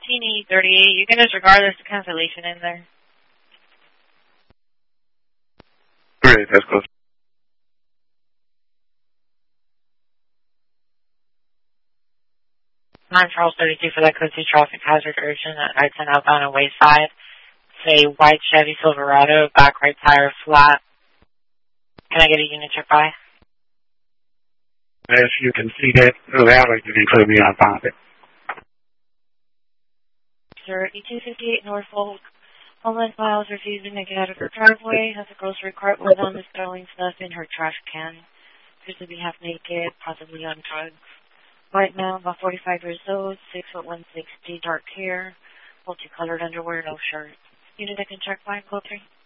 15E38. You can disregard there's a cancellation in there. Great, that's close. 9 Charles 32 for that code 2 traffic hazard urgent at I-10 outbound and wayside. Say white Chevy Silverado, back right tire flat. Can I get a unit check by? As you can see that alley to be clearly outbound it. Sir, E258 Norfolk. Homeland Miles refusing to get out of her driveway. Has a grocery cart with on the sterling stuff in her trash can. Appears to be half naked, possibly on drugs. White male, about 45 years old, 6 foot 160, dark hair, multicolored underwear, no shirt. Unit I can check by, code 3.